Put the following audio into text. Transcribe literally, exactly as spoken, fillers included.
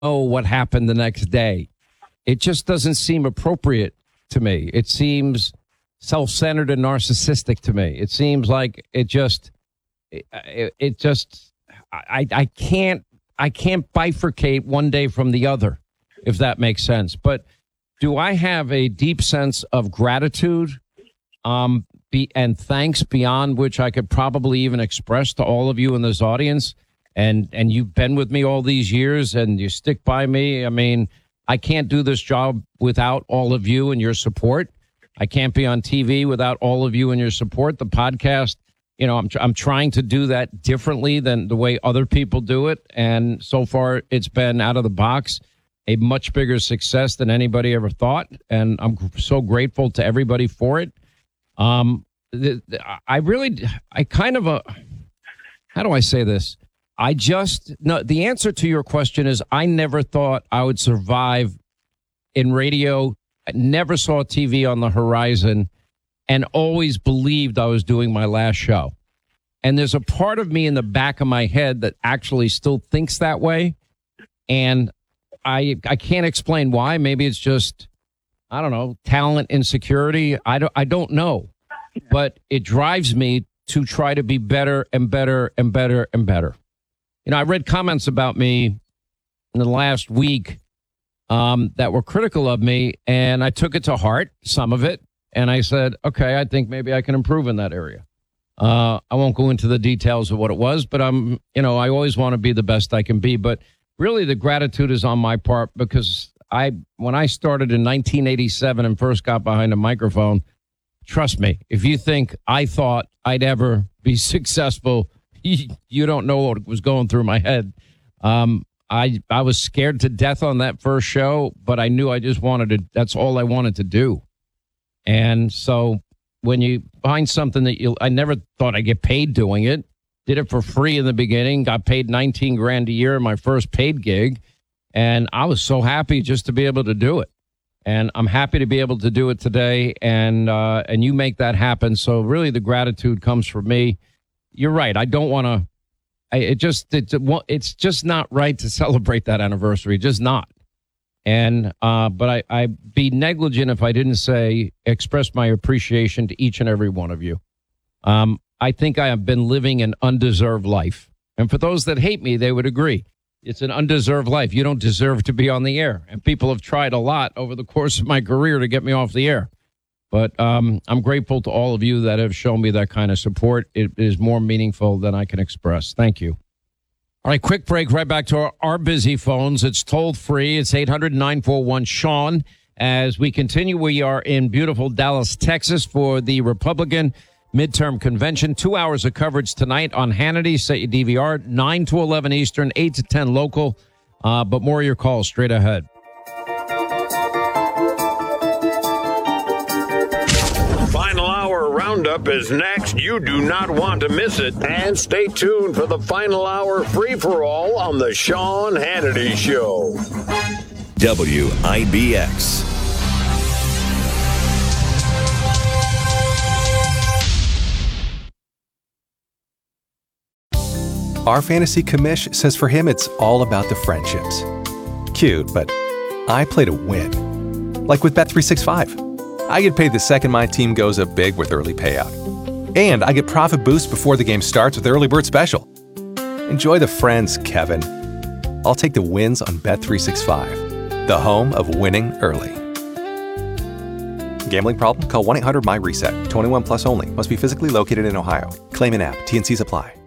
know what happened the next day. It just doesn't seem appropriate to me. It seems self-centered and narcissistic to me. It seems like it just, it, it just, I, I can't, I can't bifurcate one day from the other, if that makes sense. But do I have a deep sense of gratitude um, be, and thanks beyond which I could probably even express to all of you in this audience? And and you've been with me all these years and you stick by me. I mean, I can't do this job without all of you and your support. I can't be on T V without all of you and your support. The podcast, you know, I'm I'm trying to do that differently than the way other people do it. And so far, it's been out of the box a much bigger success than anybody ever thought. And I'm so grateful to everybody for it. Um, the, the, I really, I kind of, uh, how do I say this? I just, no, the answer to your question is I never thought I would survive in radio. I never saw T V on the horizon and always believed I was doing my last show. And there's a part of me in the back of my head that actually still thinks that way. And I I can't explain why. Maybe it's just, I don't know, talent insecurity. I don't, I don't know. But it drives me to try to be better and better and better and better. You know, I read comments about me in the last week um, that were critical of me, and I took it to heart, some of it, and I said, okay, I think maybe I can improve in that area. Uh, I won't go into the details of what it was, but I'm, you know, I always want to be the best I can be. But really, the gratitude is on my part because I, when I started in nineteen eighty-seven and first got behind a microphone, trust me, if you think I thought I'd ever be successful, you don't know what was going through my head. Um, I I was scared to death on that first show, but I knew I just wanted to, that's all I wanted to do. And so when you find something that you, I never thought I'd get paid doing it, did it for free in the beginning, got paid nineteen grand a year in my first paid gig. And I was so happy just to be able to do it. And I'm happy to be able to do it today. And, uh, and you make that happen. So really the gratitude comes from me. You're right. I don't want to. It just it, it's just not right to celebrate that anniversary. Just not. And uh, but I I'd be negligent if I didn't say express my appreciation to each and every one of you. Um, I think I have been living an undeserved life, and for those that hate me, they would agree. It's an undeserved life. You don't deserve to be on the air, and people have tried a lot over the course of my career to get me off the air. But um, I'm grateful to all of you that have shown me that kind of support. It is more meaningful than I can express. Thank you. All right, quick break. Right back to our, our busy phones. It's toll free. It's eight hundred nine four one Sean. As we continue, we are in beautiful Dallas, Texas for the Republican midterm convention. Two hours of coverage tonight on Hannity. Set your D V R, nine to eleven Eastern, eight to ten local. Uh, but more of your calls straight ahead. Roundup is next. You do not want to miss it. And stay tuned for the final hour free-for-all on the Sean Hannity Show. W I B X. Our fantasy commish says for him it's all about the friendships. Cute, but I play to win. Like with Bet three sixty-five. I get paid the second my team goes up big with early payout. And I get profit boost before the game starts with Early Bird Special. Enjoy the friends, Kevin. I'll take the wins on Bet three sixty-five, the home of winning early. Gambling problem? Call one eight hundred M Y RESET. twenty-one plus only. Must be physically located in Ohio. Claim in app. T N Cs apply.